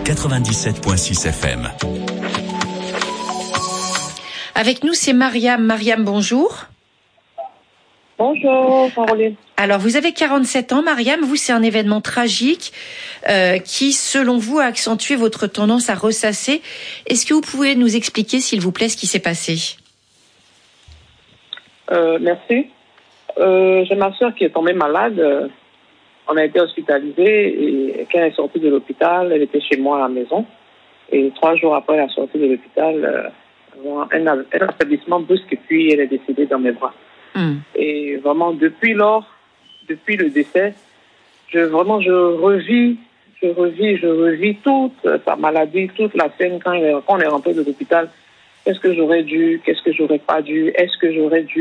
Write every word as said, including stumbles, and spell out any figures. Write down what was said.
quatre-vingt-dix-sept virgule six F M. Avec nous, c'est Mariam. Mariam, bonjour. Bonjour, Caroline. Alors, vous avez quarante-sept ans, Mariam. Vous, c'est un événement tragique euh, qui, selon vous, a accentué votre tendance à ressasser. Est-ce que vous pouvez nous expliquer, s'il vous plaît, ce qui s'est passé ? Euh, merci. Euh, j'ai ma soeur qui est tombée malade. On a été hospitalisés et quand elle est sortie de l'hôpital, elle était chez moi à la maison. Et trois jours après la sortie de l'hôpital, euh, un, un affaiblissement brusque et puis elle est décédée dans mes bras. Mm. Et vraiment, depuis lors, depuis le décès, je vraiment, je revis, je revis, je revis toute sa maladie, toute la scène quand, il est, quand on est rentré de l'hôpital. Qu'est-ce que j'aurais dû, qu'est-ce que j'aurais pas dû, est-ce que j'aurais dû